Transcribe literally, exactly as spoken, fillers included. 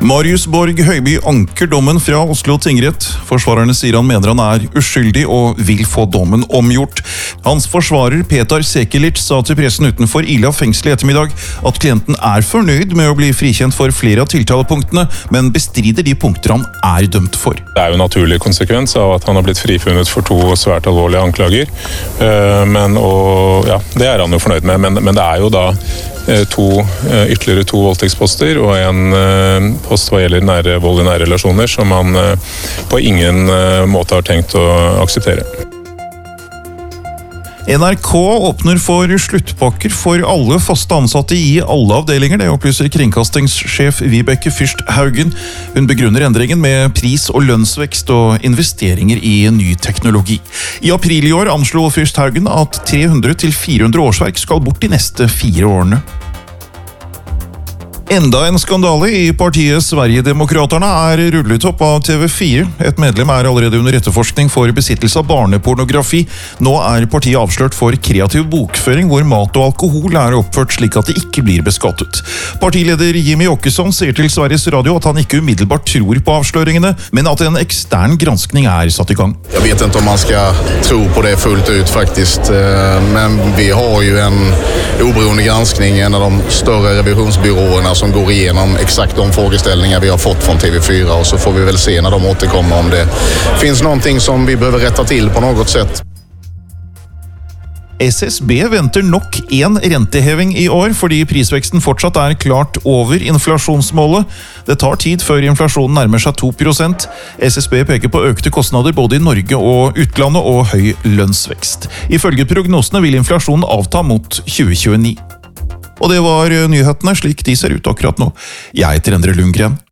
Marius Borg Høiby anker dommen fra Oslo tingrett. Forsvarerne sier han mener han er uskyldig og vil få dommen omgjort. Hans forsvarer Petar Sekelic sa til pressen utenfor Ila fengsel i ettermiddag at klienten er fornøyd med å bli frikjent for flere av tiltalepunktene, men bestrider de punkter han er dømt for. Det er jo en naturlig konsekvens av at han har blitt frifunnet for to svært alvorlige anklager, men, og, ja, det er han jo fornøyd med, men, men det er jo da To, ytterligere to voldtektsposter og en post hva gjelder nære, vold i nære relasjoner som man på ingen måte har tenkt å akseptere. N R K åpner for sluttpakker for alle faste ansatte i alle avdelinger, det opplyser kringkastingssjef Vibeke Fyrst Haugen. Hun begrunner endringen med pris- og lønnsvekst og investeringer i ny teknologi. I april i år anslo Fyrst Haugen at tre hundre til fire hundre årsverk skal bort de neste fire årene. Enda en skandale i partiet Sverigedemokraterna er rullet opp av T V fire. Et medlem er allerede under etterforskning for besittelse av barnepornografi. Nå er partiet avslørt for kreativ bokføring hvor mat og alkohol er oppført slik at det ikke blir beskattet. Partileder Jimmy Åkesson sier til Sveriges Radio at han ikke umiddelbart tror på avsløringene, men at en ekstern granskning er satt i gang. Jeg vet ikke om man skal tro på det fullt ut faktisk, men vi har jo en oberoende granskning, en av de større revisjonsbyråene som går igenom exakt de frågeställningar vi har fått från T V fyra, och så får vi väl se när de återkommer om det finns någonting som vi behöver rätta till på något sätt. S S B venter nok en renteheving i år, fordi prisveksten fortsatt er klart over inflasjonsmålet. Det tar tid før inflasjonen nærmer seg to prosent. S S B peker på økte kostnader både i Norge og utlandet og høy lønnsvekst. Ifølge prognosene vil inflasjonen avta mot tjue tjueni. Og det var nyhetene slik de ser ut akkurat nå. Jeg heter Endre Lundgren.